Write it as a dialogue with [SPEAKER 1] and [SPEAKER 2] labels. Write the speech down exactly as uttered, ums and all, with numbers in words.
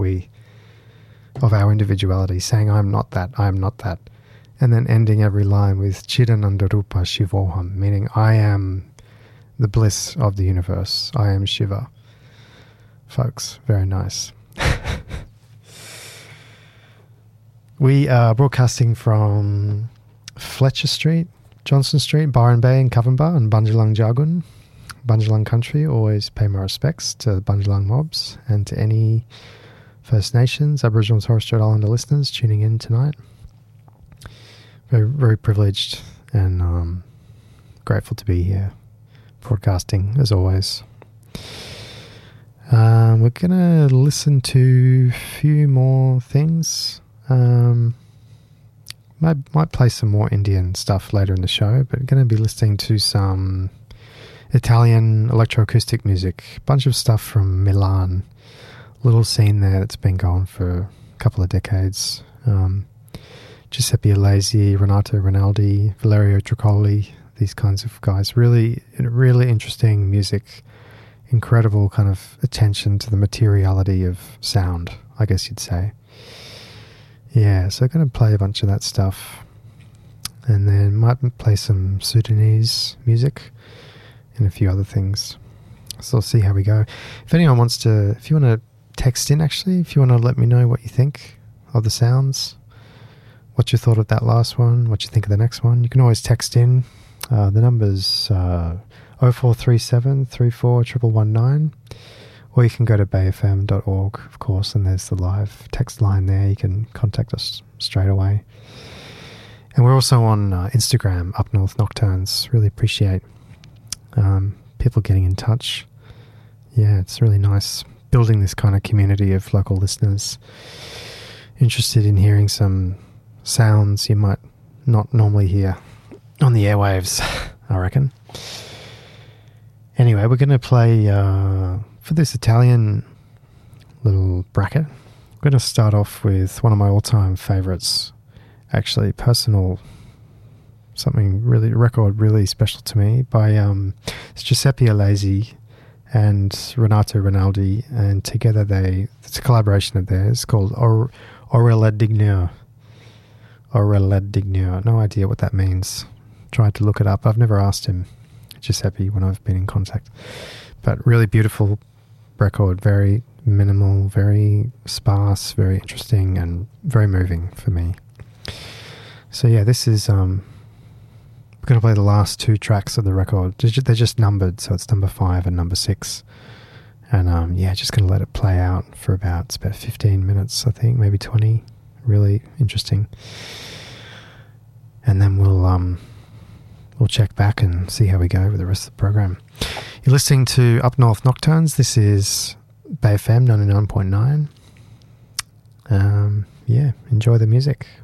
[SPEAKER 1] we, of our individuality, saying, I'm not that, I'm not that. And then ending every line with Chidanandarupa Shivoham, meaning I am the bliss of the universe. I am Shiva. Folks, very nice. We are broadcasting from Fletcher Street, Johnson Street, Byron Bay and Covenbar and Bunjalung Jagun, Bunjalung country. Always pay my respects to the Bunjalung mobs and to any First Nations, Aboriginal and Torres Strait Islander listeners tuning in tonight. Very, very privileged and um, grateful to be here broadcasting as always. Um, we're going to listen to a few more things. Um, might, might play some more Indian stuff later in the show, but going to be listening to some Italian electroacoustic music, a bunch of stuff from Milan, little scene there that's been going for a couple of decades. Um, Giuseppe Alesi, Renato Rinaldi, Valerio Tricoli, these kinds of guys. Really, really interesting music. Incredible kind of attention to the materiality of sound, I guess you'd say. Yeah, so I'm going to play a bunch of that stuff. And then might play some Sudanese music and a few other things. So we'll see how we go. If anyone wants to, if you want to text in actually, if you want to let me know what you think of the sounds, what you thought of that last one, what you think of the next one, you can always text in. Uh, the number's uh, oh four three seven, three four one one one nine, or you can go to bay f m dot org, of course, and there's the live text line there. You can contact us straight away. And we're also on uh, Instagram, Up North Nocturnes. Really appreciate um, people getting in touch. Yeah, it's really nice building this kind of community of local listeners interested in hearing some sounds you might not normally hear on the airwaves, I reckon. Anyway, we're going to play, uh, for this Italian little bracket, we're going to start off with one of my all-time favourites, actually, personal, something really, record really special to me, by um, it's Giuseppe Alesi and Renato Rinaldi, and together they, it's a collaboration of theirs called Or- Orella Digneur. Orella Digneur, no idea what that means. Tried to look it up. I've never asked him, Giuseppe, when I've been in contact. But really beautiful record, very minimal, very sparse, very interesting, and very moving for me. So yeah, this is, um, we're going to play the last two tracks of the record. They're just numbered, so it's number five and number six. And um, yeah, just going to let it play out for about, it's about fifteen minutes, I think, maybe twenty. Really interesting. And then we'll, um, we'll check back and see how we go with the rest of the program. You're listening to Up North Nocturnes. This is Bay F M ninety-nine point nine. Um, yeah, enjoy the music.